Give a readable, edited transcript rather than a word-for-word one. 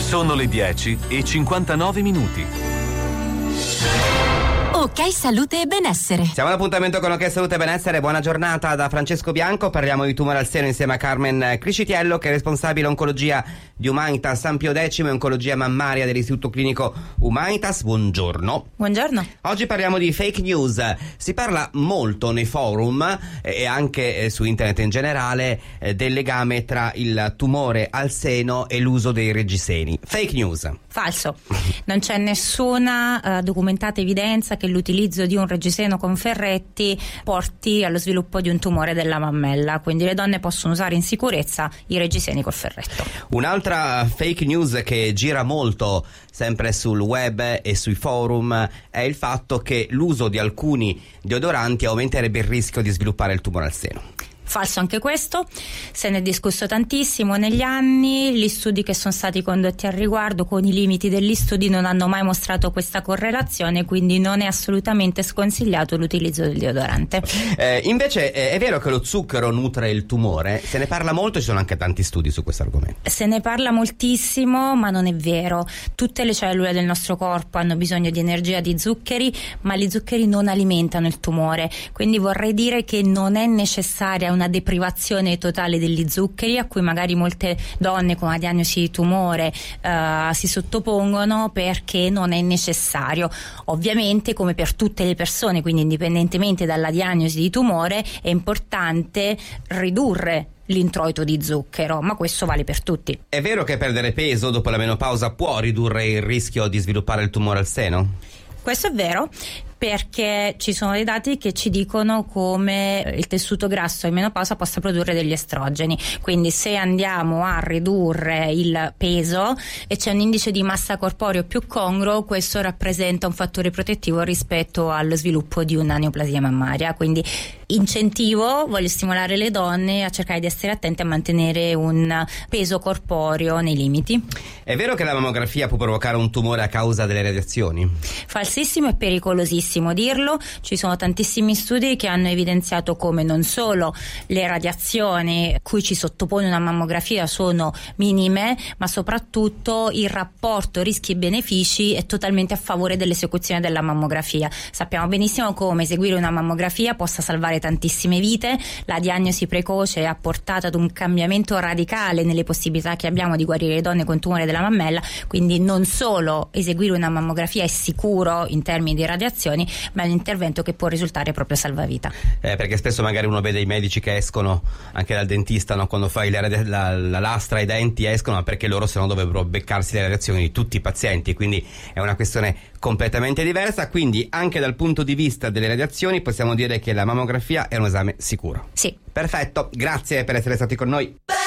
Sono le 10:59. Ok Salute e Benessere. Siamo all'appuntamento con Ok Salute e Benessere. Buona giornata da Francesco Bianco. Parliamo di tumore al seno insieme a Carmen Criscitiello, che è responsabile oncologia di Humanitas San Pio X e oncologia mammaria dell'Istituto Clinico Humanitas. Buongiorno. Buongiorno. Oggi parliamo di fake news. Si parla molto nei forum e anche su internet in generale del legame tra il tumore al seno e l'uso dei reggiseni. Fake news. Falso. Non c'è nessuna documentata evidenza che l'utilizzo di un reggiseno con ferretti porti allo sviluppo di un tumore della mammella, quindi le donne possono usare in sicurezza i reggiseni col ferretto. Un'altra fake news che gira molto sempre sul web e sui forum è il fatto che l'uso di alcuni deodoranti aumenterebbe il rischio di sviluppare il tumore al seno. Falso anche questo, se ne è discusso tantissimo negli anni, gli studi che sono stati condotti al riguardo con i limiti degli studi non hanno mai mostrato questa correlazione, quindi non è assolutamente sconsigliato l'utilizzo del deodorante. Invece è vero che lo zucchero nutre il tumore? Se ne parla molto, ci sono anche tanti studi su questo argomento. Se ne parla moltissimo, ma non è vero. Tutte le cellule del nostro corpo hanno bisogno di energia di zuccheri, ma gli zuccheri non alimentano il tumore, quindi vorrei dire che non è necessaria una deprivazione totale degli zuccheri a cui magari molte donne con una diagnosi di tumore si sottopongono, perché non è necessario. Ovviamente, come per tutte le persone, quindi indipendentemente dalla diagnosi di tumore, è importante ridurre l'introito di zucchero, ma questo vale per tutti. È vero che perdere peso dopo la menopausa può ridurre il rischio di sviluppare il tumore al seno? Questo è vero, perché ci sono dei dati che ci dicono come il tessuto grasso in menopausa possa produrre degli estrogeni, quindi se andiamo a ridurre il peso e c'è un indice di massa corporeo più congruo, questo rappresenta un fattore protettivo rispetto allo sviluppo di una neoplasia mammaria, quindi voglio stimolare le donne a cercare di essere attente a mantenere un peso corporeo nei limiti. È vero che la mammografia può provocare un tumore a causa delle radiazioni? Falsissimo e pericolosissimo dirlo. Ci sono tantissimi studi che hanno evidenziato come non solo le radiazioni cui ci sottopone una mammografia sono minime, ma soprattutto il rapporto rischi e benefici è totalmente a favore dell'esecuzione della mammografia. Sappiamo benissimo come eseguire una mammografia possa salvare tantissime vite. La diagnosi precoce ha portato ad un cambiamento radicale nelle possibilità che abbiamo di guarire le donne con tumore della mammella, quindi non solo eseguire una mammografia è sicuro in termini di radiazioni, ma è un intervento che può risultare proprio salvavita. Perché spesso magari uno vede i medici che escono anche dal dentista, no? Quando fai la lastra ai denti escono, ma perché loro se no dovrebbero beccarsi le radiazioni di tutti i pazienti, quindi è una questione completamente diversa. Quindi anche dal punto di vista delle radiazioni possiamo dire che la mammografia è un esame sicuro. Sì. Perfetto, grazie per essere stati con noi.